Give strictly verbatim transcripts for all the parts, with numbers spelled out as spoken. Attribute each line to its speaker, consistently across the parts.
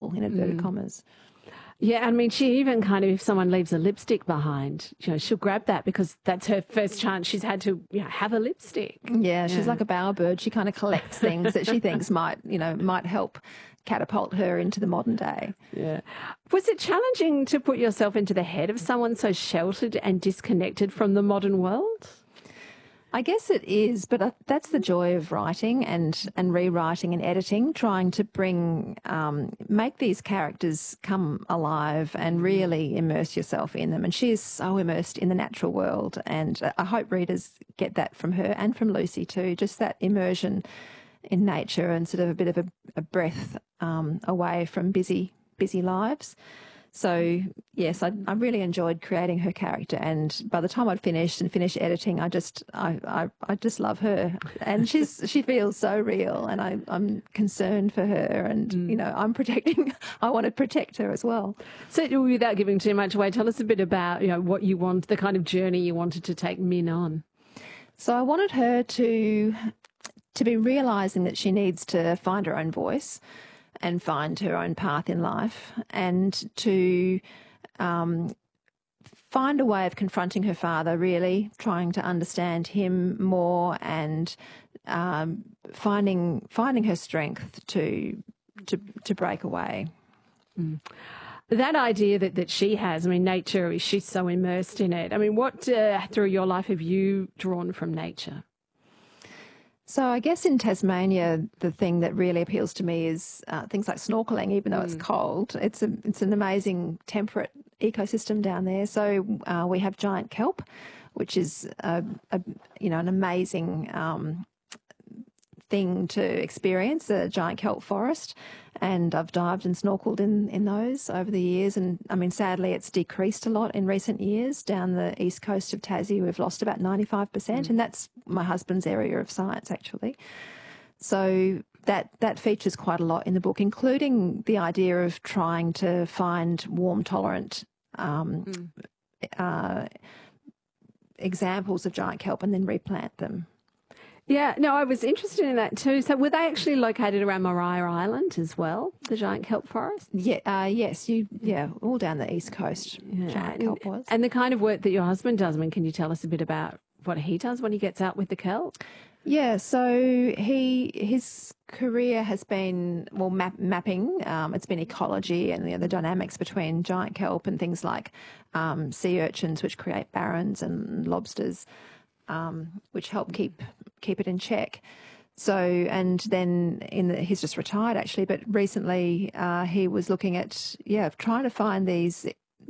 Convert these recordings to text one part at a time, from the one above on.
Speaker 1: beautiful, in inverted mm. commas.
Speaker 2: Yeah, I mean, she even kind of, if someone leaves a lipstick behind, you know, she'll grab that because that's her first chance she's had to, you know, have a lipstick.
Speaker 1: Yeah, she's yeah. like a bowerbird. She kind of collects things that she thinks might, you know, might help catapult her into the modern day.
Speaker 2: Yeah. Was it challenging to put yourself into the head of someone so sheltered and disconnected from the modern world?
Speaker 1: I guess it is, but that's the joy of writing and, and rewriting and editing, trying to bring, um, make these characters come alive and really immerse yourself in them. And she is so immersed in the natural world, and I hope readers get that from her and from Lucy too, just that immersion in nature and sort of a bit of a, a breath um, away from busy, busy lives. So, yes, I, I really enjoyed creating her character, and by the time I'd finished and finished editing, I just I, I, I just love her, and she's she feels so real, and I, I'm concerned for her, and, mm. you know, I'm protecting, I want to protect her as well.
Speaker 2: So without giving too much away, tell us a bit about, you know, what you want, the kind of journey you wanted to take Min on.
Speaker 1: So I wanted her to to be realising that she needs to find her own voice and find her own path in life, and to um, find a way of confronting her father, really trying to understand him more, and um, finding finding her strength to to to break away.
Speaker 2: Mm. That idea that, that she has, I mean, nature, she's so immersed in it. I mean, what uh, through your life have you drawn from nature?
Speaker 1: So I guess in Tasmania, the thing that really appeals to me is uh, things like snorkeling, even though mm. it's cold. It's a it's an amazing temperate ecosystem down there. So uh, we have giant kelp, which is a, a you know an amazing um, thing to experience, a giant kelp forest. And I've dived and snorkeled in, in those over the years. And, I mean, sadly, it's decreased a lot in recent years. Down the east coast of Tassie, we've lost about ninety-five percent. Mm. And that's my husband's area of science, actually. So that that features quite a lot in the book, including the idea of trying to find warm-tolerant um, mm. uh, examples of giant kelp and then replant them.
Speaker 2: Yeah, no, I was interested in that too. So were they actually located around Maria Island as well, the giant kelp forest?
Speaker 1: Yeah, uh, yes, you, yeah, all down the east coast, yeah. giant kelp was.
Speaker 2: And the kind of work that your husband does, I mean, can you tell us a bit about what he does when he gets out with the kelp?
Speaker 1: Yeah, so he his career has been, well, map, mapping. Um, it's been ecology and you know, the dynamics between giant kelp and things like um, sea urchins, which create barrens, and lobsters, um, which help keep keep it in check. So, and then in the, he's just retired actually, but recently uh, he was looking at, yeah, trying to find these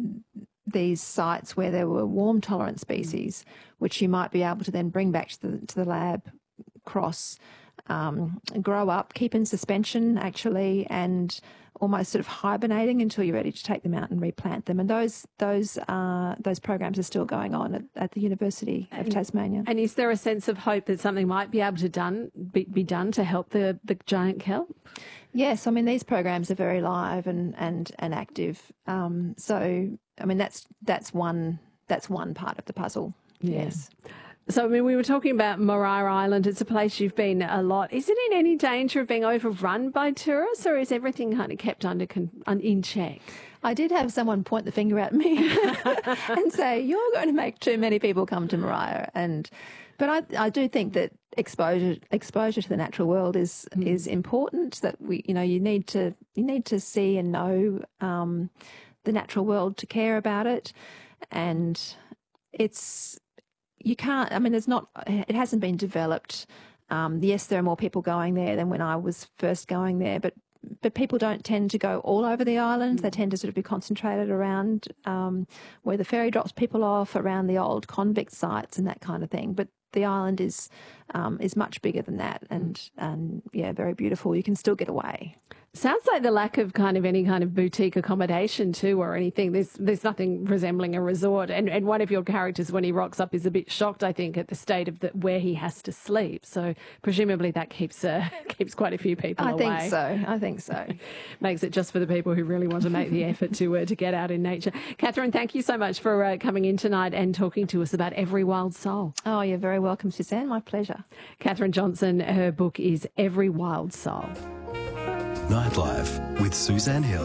Speaker 1: these sites where there were warm tolerant species, which you might be able to then bring back to the to the lab, cross, um, grow up, keep in suspension actually, and almost sort of hibernating until you're ready to take them out and replant them. And those those uh, those programs are still going on at, at the University of
Speaker 2: and,
Speaker 1: Tasmania.
Speaker 2: And is there a sense of hope that something might be able to done be, be done to help the, the giant kelp?
Speaker 1: Yes, I mean these programs are very live and and and active. Um, so I mean that's that's one that's one part of the puzzle.
Speaker 2: Yeah.
Speaker 1: Yes.
Speaker 2: So, I mean, we were talking about Maria Island. It's a place you've been a lot. Is it in any danger of being overrun by tourists, or is everything kind of kept under con- in check?
Speaker 1: I did have someone point the finger at me and say, you're going to make too many people come to Maria. And, but I, I do think that exposure exposure to the natural world is mm. is important, that we, you know, you need to, you need to see and know um, the natural world to care about it. And it's... You can't, I mean, there's not, it hasn't been developed. Um, yes, there are more people going there than when I was first going there, but but people don't tend to go all over the island. Mm. They tend to sort of be concentrated around um, where the ferry drops people off, around the old convict sites and that kind of thing. But the island is um, is much bigger than that, and, and, yeah, very beautiful. You can still get away.
Speaker 2: Sounds like the lack of kind of any kind of boutique accommodation too, or anything. There's there's nothing resembling a resort. And and one of your characters, when he rocks up, is a bit shocked, I think, at the state of the, where he has to sleep. So presumably that keeps uh, keeps quite a few people
Speaker 1: I
Speaker 2: away.
Speaker 1: I think so. I think so.
Speaker 2: Makes it just for the people who really want to make the effort to uh, to get out in nature. Catherine, thank you so much for uh, coming in tonight and talking to us about Every Wild Soul.
Speaker 1: Oh, you're very welcome, Suzanne. My pleasure.
Speaker 2: Catherine Johnson, her book is Every Wild Soul.
Speaker 3: Nightlife with Suzanne Hill.